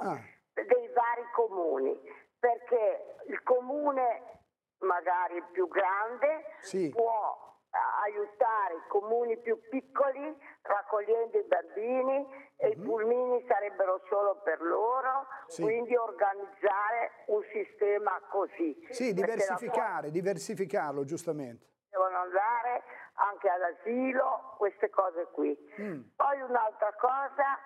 dei vari comuni, perché il comune magari più grande può aiutare i comuni più piccoli raccogliendo i bambini e i pulmini sarebbero solo per loro, quindi organizzare un sistema così. Sì, diversificarlo giustamente. Devono andare anche all'asilo, queste cose qui. Poi un'altra cosa,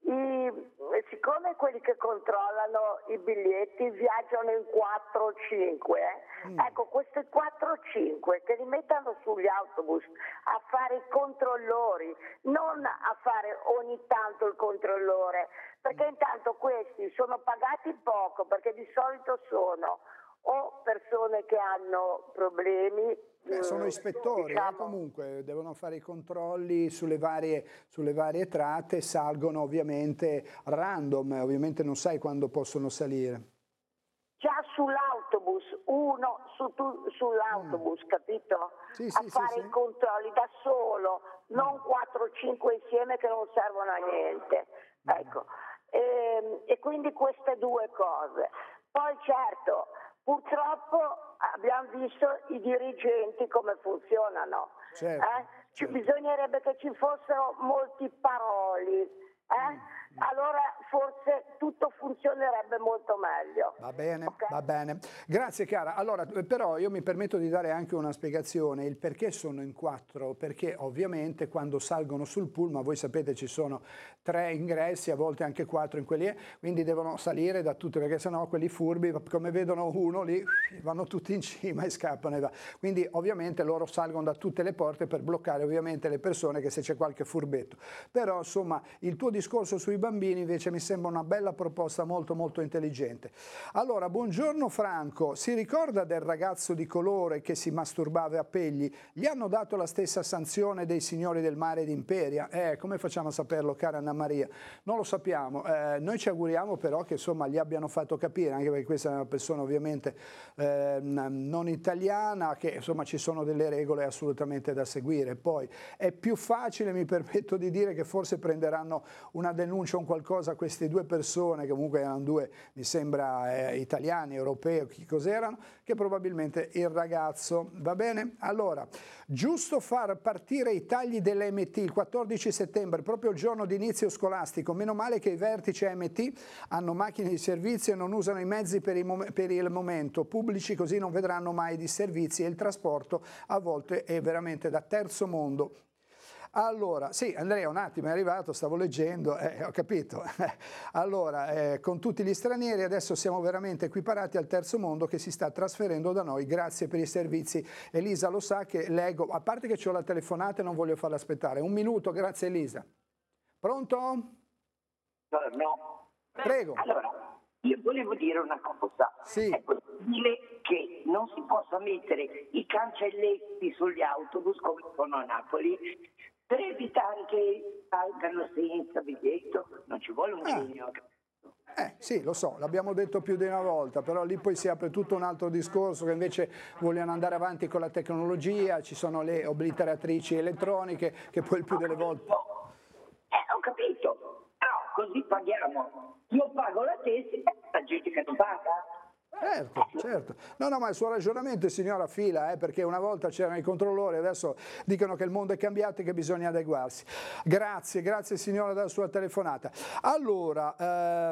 siccome quelli che controllano i biglietti viaggiano in 4 o 5, ecco, questi 4 o 5 che li mettano sugli autobus a fare i controllori, non a fare ogni tanto il controllore, perché intanto questi sono pagati poco, perché di solito sono o persone che hanno problemi. Sono ispettori, comunque devono fare i controlli sulle varie tratte, salgono ovviamente random, ovviamente non sai quando possono salire. Già sull'autobus, uno sull'autobus, capito? A fare i controlli da solo, non 4-5 insieme che non servono a niente. Ecco. E quindi queste due cose. Poi certo, purtroppo abbiamo visto i dirigenti come funzionano. Bisognerebbe che ci fossero molti paroli. Allora forse tutto funzionerebbe molto meglio. Va bene, va bene. Grazie cara. Allora, però io mi permetto di dare anche una spiegazione, il perché sono in 4, perché ovviamente quando salgono sul pullman, voi sapete ci sono 3 ingressi, a volte anche 4 in quelli, quindi devono salire da tutte, perché sennò quelli furbi, come vedono uno lì, vanno tutti in cima e scappano e va. Quindi ovviamente loro salgono da tutte le porte per bloccare ovviamente le persone, che se c'è qualche furbetto. Però insomma il tuo discorso sui bambini invece mi sembra una bella proposta, molto molto intelligente. Allora, buongiorno Franco, si ricorda del ragazzo di colore che si masturbava a Pegli? Gli hanno dato la stessa sanzione dei signori del mare d'Imperia? Come facciamo a saperlo, cara Anna Maria? Non lo sappiamo, noi ci auguriamo però che insomma gli abbiano fatto capire, anche perché questa è una persona ovviamente non italiana, che insomma ci sono delle regole assolutamente da seguire. Poi è più facile, mi permetto di dire, che forse prenderanno una denuncia o un qualcosa a queste 2 persone, che comunque erano 2, mi sembra, italiani, europei, chi cos'erano, che probabilmente il ragazzo. Va bene? Allora, giusto far partire i tagli dell'AMT il 14 settembre, proprio il giorno di inizio scolastico. Meno male che i vertici AMT hanno macchine di servizio e non usano i mezzi per il momento pubblici, così non vedranno mai disservizi e il trasporto a volte è veramente da terzo mondo. Allora, sì, Andrea, un attimo, è arrivato, stavo leggendo, ho capito. Allora, con tutti gli stranieri adesso siamo veramente equiparati al terzo mondo che si sta trasferendo da noi, grazie per i servizi. Elisa lo sa che leggo, a parte che c'ho la telefonata e non voglio farla aspettare. Un minuto, grazie Elisa. Pronto? No. Prego. Allora, io volevo dire una cosa. Sì. È possibile che non si possa mettere i cancelletti sugli autobus come sono a Napoli per evitare che salgano senza biglietto? Non ci vuole un genio. Sì, lo so, l'abbiamo detto più di una volta, però lì poi si apre tutto un altro discorso, che invece vogliono andare avanti con la tecnologia, ci sono le obliteratrici elettroniche che poi il più delle volte... Ho capito, però così paghiamo. Io pago la testa e la gente che non paga. Certo. No, ma il suo ragionamento è signora fila, perché una volta c'erano i controllori, adesso dicono che il mondo è cambiato e che bisogna adeguarsi. Grazie signora della sua telefonata. Allora,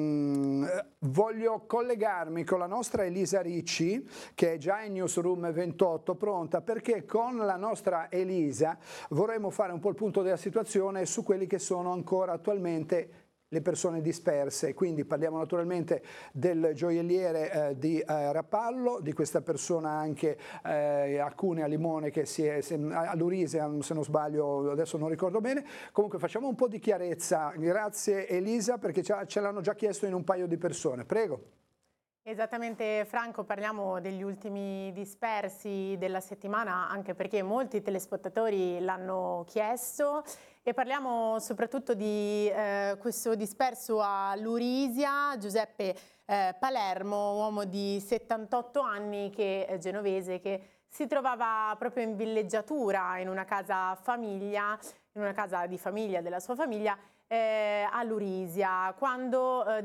voglio collegarmi con la nostra Elisa Ricci, che è già in Newsroom 28, pronta, perché con la nostra Elisa vorremmo fare un po' il punto della situazione su quelli che sono ancora attualmente le persone disperse. Quindi parliamo naturalmente del gioielliere di Rapallo, di questa persona anche a Cuneo, a Limone, che a Lurise, se non sbaglio, adesso non ricordo bene. Comunque facciamo un po' di chiarezza. Grazie Elisa, perché ce l'hanno già chiesto in un paio di persone. Prego. Esattamente Franco, parliamo degli ultimi dispersi della settimana, anche perché molti telespettatori l'hanno chiesto, e parliamo soprattutto di questo disperso a Lurisia, Giuseppe Palermo, uomo di 78 anni, genovese, che si trovava proprio in villeggiatura in una casa famiglia, in una casa di famiglia della sua famiglia a Lurisia, quando